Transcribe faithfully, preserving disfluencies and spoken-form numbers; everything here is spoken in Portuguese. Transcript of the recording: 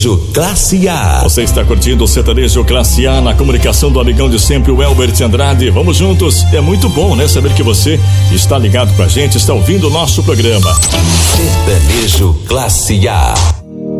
Classe A. Você está curtindo o sertanejo Classe A na comunicação do amigão de sempre, o Elbert Andrade. Vamos juntos. É muito bom, né? Saber que você está ligado com a gente, está ouvindo o nosso programa. Sertanejo Classe A.